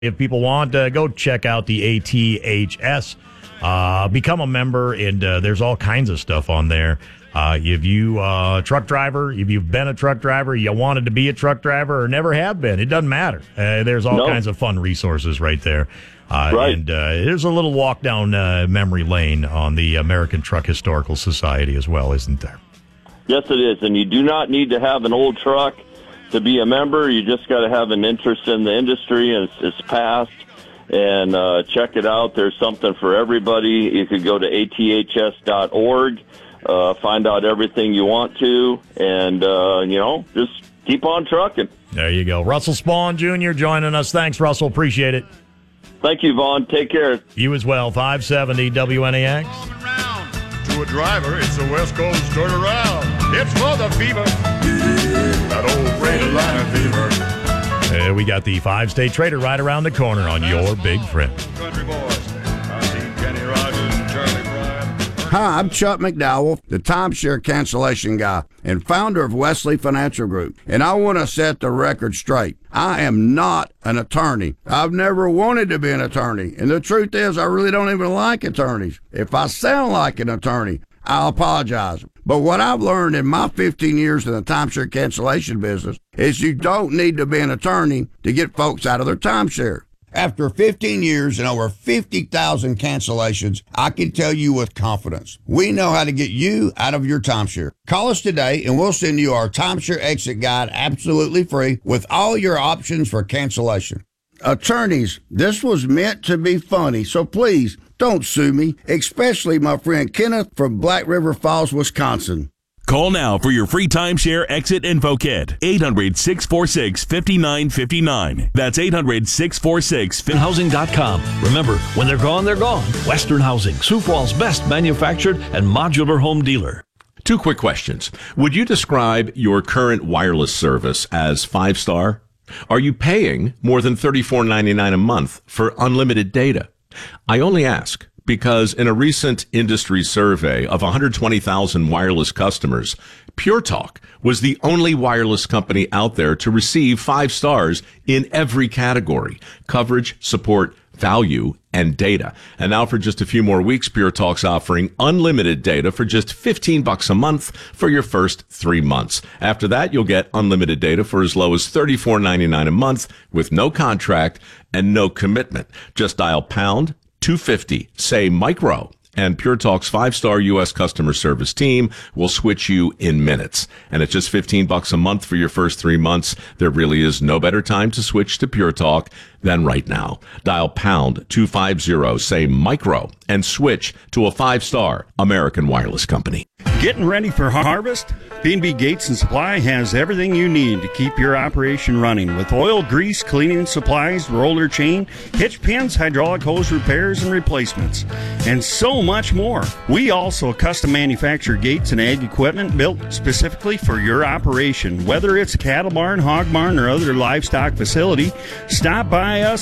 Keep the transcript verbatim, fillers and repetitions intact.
If people want, uh, go check out the A T H S. Uh, become a member, and uh, there's all kinds of stuff on there. Uh, if you uh, a truck driver, if you've been a truck driver, you wanted to be a truck driver or never have been, it doesn't matter. Uh, there's all no. kinds of fun resources right there. Uh, right. And uh, there's a little walk down uh, memory lane on the American Truck Historical Society as well, isn't there? Yes, it is. And you do not need to have an old truck to be a member. You just got to have an interest in the industry, and it's, it's past. And uh, check it out. There's something for everybody. You could go to A T H S dot org, uh, find out everything you want to, and, uh, you know, just keep on trucking. There you go. Russell Spawn Junior joining us. Thanks, Russell. Appreciate it. Thank you, Vaughn. Take care. You as well. five seventy W N A X. To a driver, it's a West Coast turnaround. It's for the fever. That old Freightliner fever. Uh, we got the five-state trader right around the corner on your big friend. Country boys. I've seen Kenny Rogers and Charlie Bryan. Hi, I'm Chuck McDowell, the timeshare cancellation guy and founder of Wesley Financial Group. And I want to set the record straight. I am not an attorney. I've never wanted to be an attorney. And the truth is, I really don't even like attorneys. If I sound like an attorney, I'll apologize. But what I've learned in my fifteen years in the timeshare cancellation business is you don't need to be an attorney to get folks out of their timeshare. After fifteen years and over fifty thousand cancellations, I can tell you with confidence, we know how to get you out of your timeshare. Call us today and we'll send you our timeshare exit guide absolutely free with all your options for cancellation. Attorneys, this was meant to be funny, so please don't sue me, especially my friend Kenneth from Black River Falls, Wisconsin. Call now for your free timeshare exit info kit. eight hundred, six four six, five nine five nine. That's eight hundred, six four six, five nine five nine. Housing dot com. Remember, when they're gone, they're gone. Western Housing, Sioux Falls' best manufactured and modular home dealer. Two quick questions. Would you describe your current wireless service as five-star? Are you paying more than thirty-four ninety-nine a month for unlimited data? I only ask because in a recent industry survey of one hundred twenty thousand wireless customers, Pure Talk was the only wireless company out there to receive five stars in every category: coverage, support, value, and data. And now for just a few more weeks, Pure Talk's offering unlimited data for just fifteen bucks a month for your first three months. After that, you'll get unlimited data for as low as thirty-four ninety-nine a month with no contract and no commitment. Just dial pound two fifty, say micro, and Pure Talk's five-star U S customer service team will switch you in minutes. And at just fifteen bucks a month for your first three months, there really is no better time to switch to Pure Talk than right now. Dial pound two fifty, say micro, and switch to a five-star American wireless company. Getting ready for harvest? B and B Gates and Supply has everything you need to keep your operation running with oil, grease, cleaning supplies, roller chain, hitch pins, hydraulic hose repairs and replacements, and so much more. We also custom manufacture gates and ag equipment built specifically for your operation. Whether it's a cattle barn, hog barn, or other livestock facility, stop by us